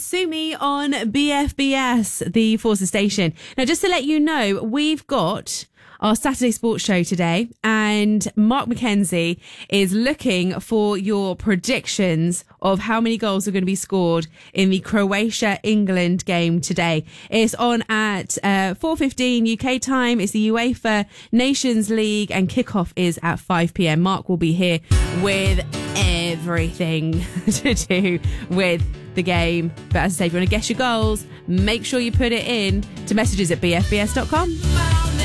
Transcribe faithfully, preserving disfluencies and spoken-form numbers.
Sumi on B F B S, the Forces station. Now, just to let you know, we've got our Saturday sports show today, and Mark McKenzie is looking for your predictions of how many goals are going to be scored in the Croatia-England game today. It's on at uh, four fifteen U K time. It's the UEFA Nations League, and kickoff is at five p.m. Mark will be here with everything to do with the game. But as I say, if you want to guess your goals, make sure you put it in to messages at b f b s dot com.